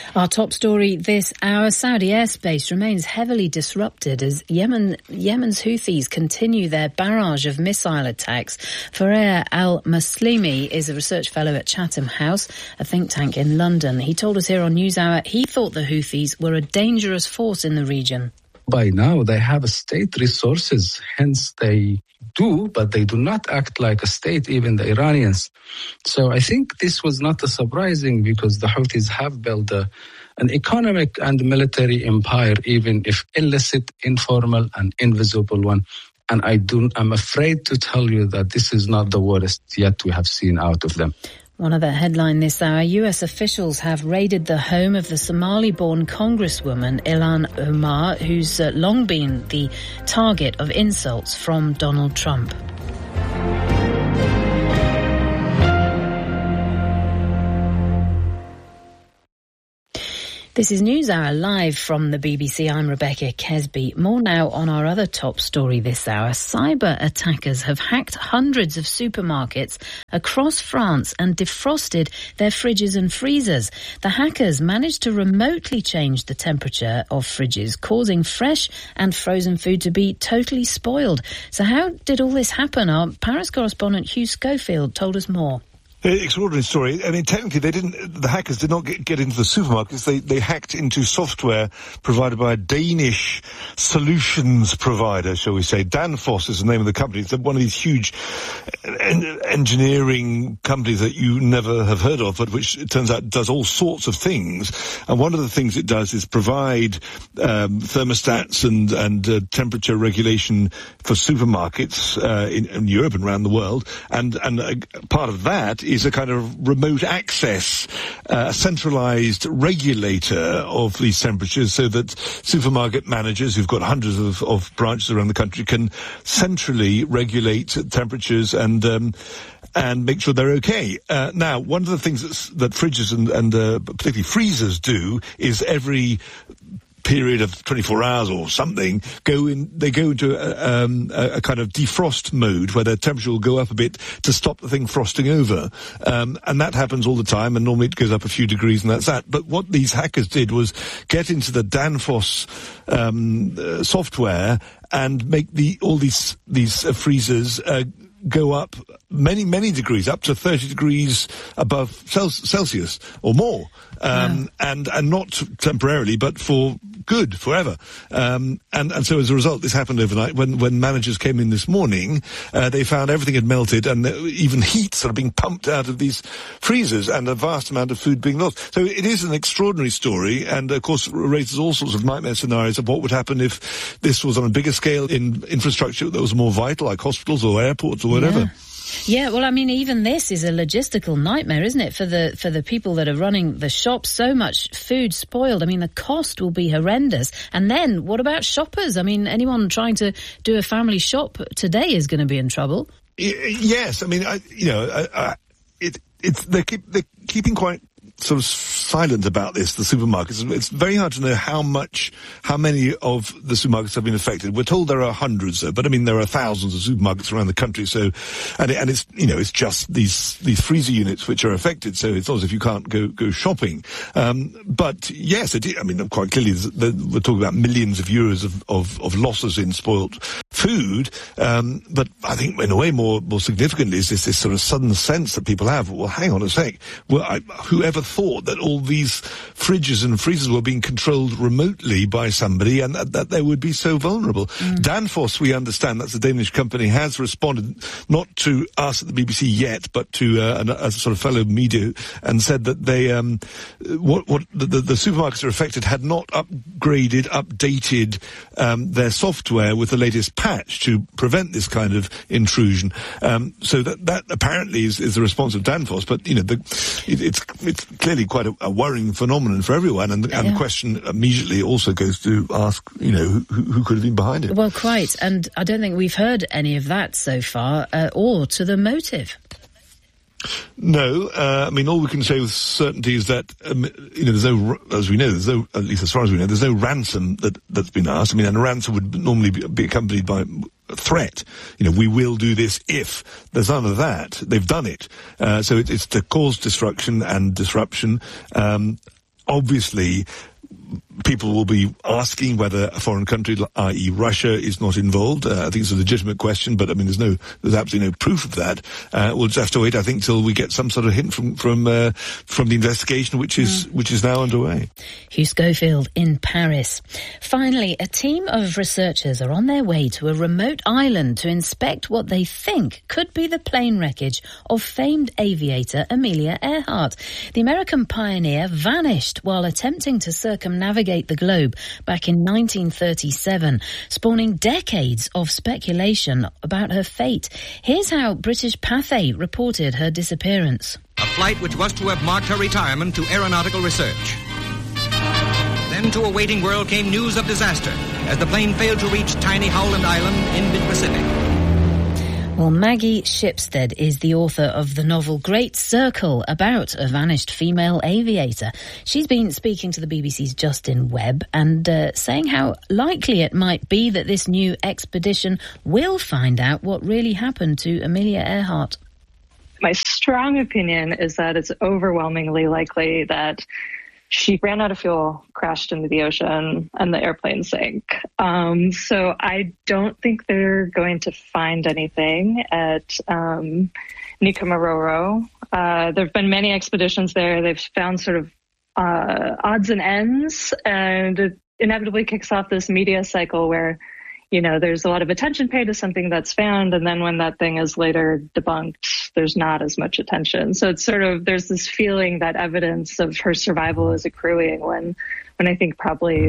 Our top story this hour, Saudi airspace remains heavily disrupted as Yemen's Houthis continue their barrage of missile attacks. Fareeha Al-Muslimi is a research fellow at Chatham House, a think tank in London. He told us here on NewsHour he thought the Houthis were a dangerous force in the region. By now, they have state resources, hence they do, but they do not act like a state, even the Iranians. So I think this was not surprising because the Houthis have built an economic and military empire, even if illicit, informal, and invisible one. And I'm afraid to tell you that this is not the worst yet we have seen out of them. One other headline this hour, US officials have raided the home of the Somali-born Congresswoman Ilhan Omar, who's long been the target of insults from Donald Trump. This is NewsHour live from the BBC. I'm Rebecca Kesby. More now on our other top story this hour. Cyber attackers have hacked hundreds of supermarkets across France and defrosted their fridges and freezers. The hackers managed to remotely change the temperature of fridges, causing fresh and frozen food to be totally spoiled. So how did all this happen? Our Paris correspondent Hugh Schofield told us more. Extraordinary story. I mean, technically, the hackers did not get into the supermarkets. They hacked into software provided by a Danish solutions provider, shall we say. Danfoss is the name of the company. It's one of these huge engineering companies that you never have heard of, but which it turns out does all sorts of things. And one of the things it does is provide thermostats and temperature regulation for supermarkets in Europe and around the world. And part of that is a kind of remote access, centralized regulator of these temperatures so that supermarket managers who've got hundreds of branches around the country can centrally regulate temperatures and make sure they're okay. Now, one of the things that fridges and particularly freezers do is every period of 24 hours or something, they go into a kind of defrost mode where their temperature will go up a bit to stop the thing frosting over. And that happens all the time, and normally it goes up a few degrees and that's that. But what these hackers did was get into the Danfoss software and make all these freezers go up many degrees, up to 30 degrees above Celsius or more. And not temporarily, but for good, forever. And so as a result, this happened overnight. When managers came in this morning, they found everything had melted and even heat sort of being pumped out of these freezers and a vast amount of food being lost. So it is an extraordinary story and, of course, raises all sorts of nightmare scenarios of what would happen if this was on a bigger scale in infrastructure that was more vital, like hospitals or airports or whatever. Yeah, well, I mean, even this is a logistical nightmare, isn't it, for the people that are running the shops? So much food spoiled. I mean, the cost will be horrendous. And then, what about shoppers? I mean, anyone trying to do a family shop today is going to be in trouble. Yes, I mean, they're keeping quite sort of silent about this, the supermarkets. It's very hard to know how many of the supermarkets have been affected. We're told there are hundreds, but I mean, there are thousands of supermarkets around the country. So, and it's, it's just these freezer units which are affected. So it's not as if you can't go shopping. But yes, I mean, quite clearly, we're talking about millions of euros of losses in spoilt food. But I think in a way more significantly is this sort of sudden sense that people have, well, hang on a sec. Well, whoever thought that all these fridges and freezers were being controlled remotely by somebody and that they would be so vulnerable. Danfoss, we understand, that's a Danish company, has responded not to us at the BBC yet, but to a sort of fellow media, and said that they the supermarkets that are affected had not updated their software with the latest patch to prevent this kind of intrusion. So that apparently is the response of Danfoss, but it's clearly quite a worrying phenomenon for everyone, and the question immediately also goes to ask, who could have been behind it? Well, quite, and I don't think we've heard any of that so far, or to the motive. No, I mean, all we can say with certainty is that, there's no, as we know, at least as far as we know, there's no ransom that's been asked. I mean, and a ransom would normally be accompanied by a threat. We will do this if. There's none of that. They've done it. So it's to cause destruction and disruption. obviously people will be asking whether a foreign country, i.e. Russia, is not involved. I think it's a legitimate question, but I mean, there's absolutely no proof of that. We'll just have to wait, I think, till we get some sort of hint from the investigation, which is now underway. Hugh Schofield in Paris. Finally, a team of researchers are on their way to a remote island to inspect what they think could be the plane wreckage of famed aviator Amelia Earhart. The American pioneer vanished while attempting to circumnavigate the globe back in 1937, spawning decades of speculation about her fate. Here's how British Pathé reported her disappearance. A flight which was to have marked her retirement to aeronautical research. Then to a waiting world came news of disaster as the plane failed to reach tiny Howland Island in mid-Pacific. Well, Maggie Shipstead is the author of the novel Great Circle, about a vanished female aviator. She's been speaking to the BBC's Justin Webb and saying how likely it might be that this new expedition will find out what really happened to Amelia Earhart. My strong opinion is that it's overwhelmingly likely that she ran out of fuel, crashed into the ocean, and the airplane sank. So I don't think they're going to find anything at Nikumaroro. There have been many expeditions there. They've found sort of odds and ends, and it inevitably kicks off this media cycle where, you know, there's a lot of attention paid to something that's found, and then when that thing is later debunked, there's not as much attention. So it's sort of, there's this feeling that evidence of her survival is accruing when I think probably